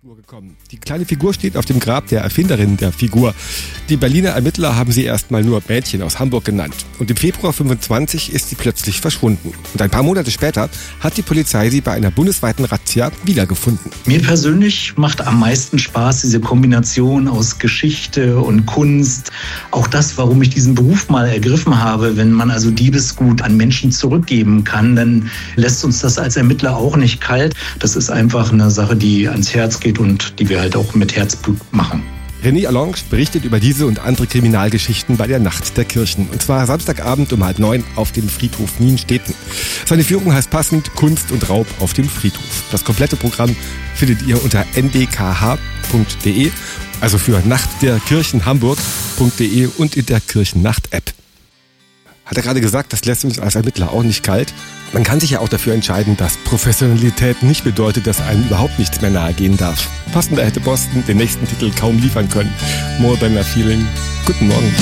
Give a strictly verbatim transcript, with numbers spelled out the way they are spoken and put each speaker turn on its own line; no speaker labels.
Spur gekommen. Die kleine Figur steht auf dem Grab der Erfinderin der Figur. Die Berliner Ermittler haben sie erstmal nur Mädchen aus Hamburg genannt. Und im Februar fünfundzwanzig ist sie plötzlich verschwunden. Und ein paar Monate später hat die Polizei sie bei einer bundesweiten Razzia wiedergefunden.
Mir persönlich macht am meisten Spaß diese Kombination aus Geschichte und Kunst. Auch das, warum ich diesen Beruf mal ergriffen habe. Wenn man also Diebesgut an Menschen zurückgeben kann, dann lässt uns das als Ermittler auch nicht kalt. Das ist einfach eine Sache, die ans Herz geht und die wir halt auch mit Herzblut machen.
René Allange berichtet über diese und andere Kriminalgeschichten bei der Nacht der Kirchen. Und zwar Samstagabend um halb neun auf dem Friedhof Nienstedten. Seine Führung heißt passend Kunst und Raub auf dem Friedhof. Das komplette Programm findet ihr unter n d k h punkt d e, also für Nacht der Kirchen Hamburg punkt d e und in der Kirchennacht-App. Hat er gerade gesagt, das lässt uns als Ermittler auch nicht kalt. Man kann sich ja auch dafür entscheiden, dass Professionalität nicht bedeutet, dass einem überhaupt nichts mehr nahe gehen darf. Passender hätte Boston den nächsten Titel kaum liefern können. More Than a Feeling. Guten Morgen.